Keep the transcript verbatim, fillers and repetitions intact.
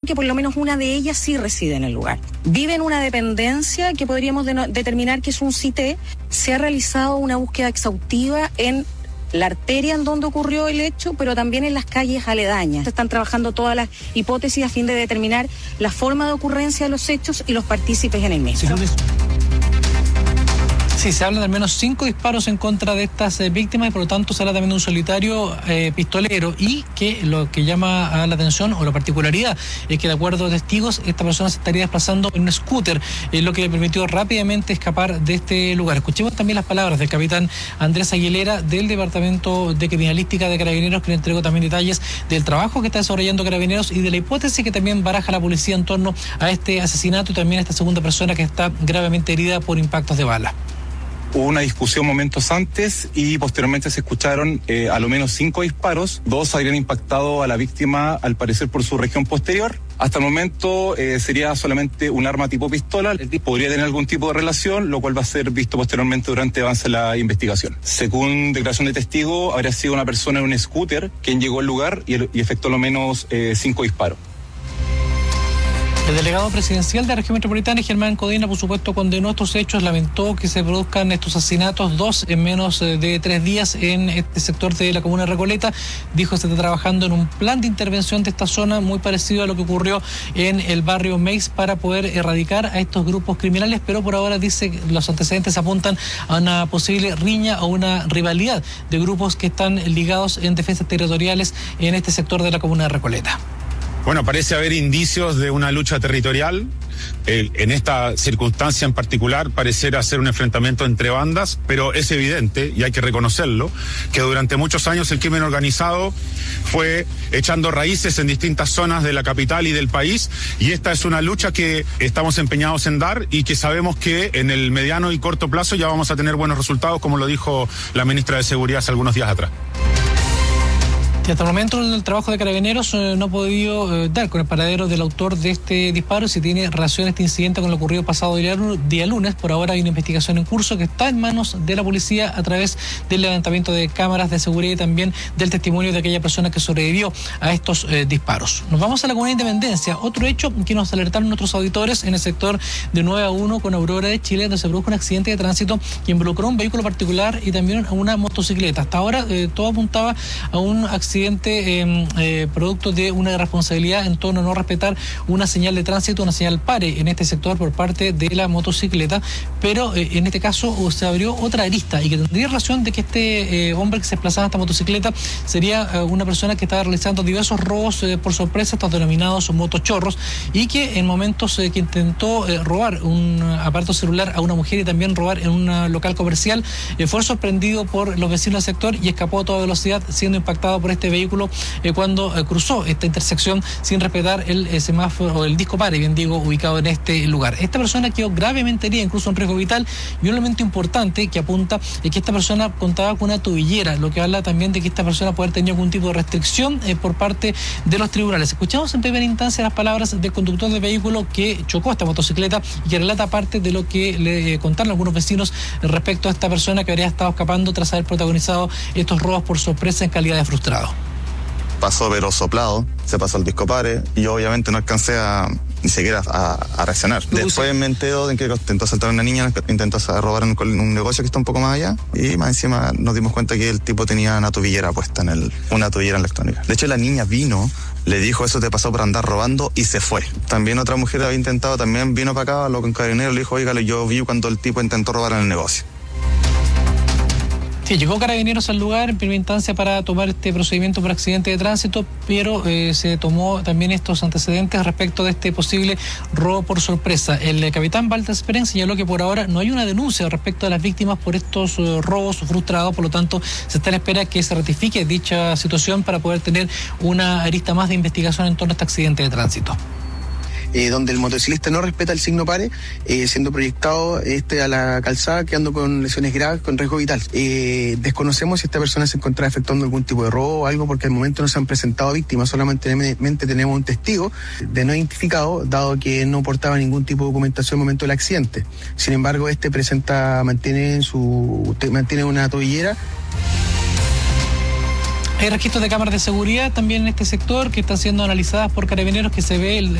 que por lo menos una de ellas sí reside en el lugar. Vive en una dependencia que podríamos de- determinar que es un C I T E. Se ha realizado una búsqueda exhaustiva en la arteria en donde ocurrió el hecho, pero también en las calles aledañas. Se están trabajando todas las hipótesis a fin de determinar la forma de ocurrencia de los hechos y los partícipes en el mismo. Sí, se habla de al menos cinco disparos en contra de estas eh, víctimas y por lo tanto se habla también de un solitario eh, pistolero, y que lo que llama a la atención o la particularidad es que de acuerdo a testigos esta persona se estaría desplazando en un scooter, eh, lo que le permitió rápidamente escapar de este lugar. Escuchemos también las palabras del capitán Andrés Aguilera del Departamento de Criminalística de Carabineros, que le entregó también detalles del trabajo que está desarrollando Carabineros y de la hipótesis que también baraja la policía en torno a este asesinato y también a esta segunda persona que está gravemente herida por impactos de bala. Hubo una discusión momentos antes y posteriormente se escucharon eh, a lo menos cinco disparos. Dos habrían impactado a la víctima, al parecer por su región posterior. Hasta el momento eh, sería solamente un arma tipo pistola. Podría tener algún tipo de relación, lo cual va a ser visto posteriormente durante el avance de la investigación. Según declaración de testigo, habría sido una persona en un scooter quien llegó al lugar y, y efectuó al menos eh, cinco disparos. El delegado presidencial de la región metropolitana, Germán Codina, por supuesto, condenó estos hechos, lamentó que se produzcan estos asesinatos, dos en menos de tres días en este sector de la comuna de Recoleta. Dijo que se está trabajando en un plan de intervención de esta zona muy parecido a lo que ocurrió en el barrio Meix para poder erradicar a estos grupos criminales, pero por ahora dice que los antecedentes apuntan a una posible riña o una rivalidad de grupos que están ligados en defensas territoriales en este sector de la comuna de Recoleta. Bueno, parece haber indicios de una lucha territorial. Eh, en esta circunstancia en particular pareciera ser un enfrentamiento entre bandas, pero es evidente, y hay que reconocerlo, que durante muchos años el crimen organizado fue echando raíces en distintas zonas de la capital y del país, y esta es una lucha que estamos empeñados en dar y que sabemos que en el mediano y corto plazo ya vamos a tener buenos resultados, como lo dijo la ministra de Seguridad hace algunos días atrás. Y hasta el momento el trabajo de Carabineros eh, no ha podido eh, dar con el paradero del autor de este disparo, si tiene relación este incidente con lo ocurrido pasado día, día lunes. Por ahora hay una investigación en curso que está en manos de la policía a través del levantamiento de cámaras de seguridad y también del testimonio de aquella persona que sobrevivió a estos eh, disparos. Nos vamos a la Comuna de Independencia, otro hecho que nos alertaron nuestros auditores en el sector de nueve a uno con Aurora de Chile, donde se produjo un accidente de tránsito que involucró un vehículo particular y también a una motocicleta. Hasta ahora eh, todo apuntaba a un accidente Eh, eh, producto de una irresponsabilidad en torno a no respetar una señal de tránsito, una señal pare en este sector por parte de la motocicleta, pero eh, en este caso uh, se abrió otra arista y que tendría relación de que este eh, hombre que se desplazaba en esta motocicleta sería uh, una persona que estaba realizando diversos robos eh, por sorpresa, estos denominados motochorros, y que en momentos eh, que intentó eh, robar un aparato celular a una mujer y también robar en un local comercial, eh, fue sorprendido por los vecinos del sector y escapó a toda velocidad, siendo impactado por este vehículo eh, cuando eh, cruzó esta intersección sin respetar el eh, semáforo o el disco pare, bien digo, ubicado en este lugar. Esta persona quedó gravemente herida, incluso en riesgo vital, y un elemento importante que apunta es que esta persona contaba con una tobillera, lo que habla también de que esta persona puede haber tenido algún tipo de restricción eh, por parte de los tribunales. Escuchamos en primera instancia las palabras del conductor del vehículo que chocó esta motocicleta y que relata parte de lo que le eh, contaron algunos vecinos respecto a esta persona que habría estado escapando tras haber protagonizado estos robos por sorpresa en calidad de frustrado. Pasó pero soplado, se pasó el disco pare y yo obviamente no alcancé a ni siquiera a, a reaccionar. Después me entero de que intentó asaltar a una niña, intentó robar en un negocio que está un poco más allá, y más encima nos dimos cuenta que el tipo tenía una tobillera puesta, en el, una tobillera electrónica. De hecho la niña vino, le dijo eso te pasó por andar robando y se fue. También otra mujer había intentado, también vino para acá, lo con Carabineros, le dijo, oígale, yo vi cuando el tipo intentó robar en el negocio. Sí, llegó Carabineros al lugar en primera instancia para tomar este procedimiento por accidente de tránsito, pero eh, se tomó también estos antecedentes respecto de este posible robo por sorpresa. El eh, capitán Walter Speren señaló que por ahora no hay una denuncia respecto a las víctimas por estos eh, robos frustrados, por lo tanto se está en espera que se ratifique dicha situación para poder tener una arista más de investigación en torno a este accidente de tránsito. Eh, donde el motociclista no respeta el signo pare, eh, siendo proyectado este a la calzada, quedando con lesiones graves, con riesgo vital. Eh, desconocemos si esta persona se encontraba efectuando algún tipo de robo o algo, porque al momento no se han presentado víctimas, solamente tenemos un testigo de no identificado, dado que no portaba ningún tipo de documentación en el momento del accidente. Sin embargo, este presenta, mantiene, en su, mantiene una tobillera. Hay registros de cámaras de seguridad también en este sector que están siendo analizadas por Carabineros, que se ve el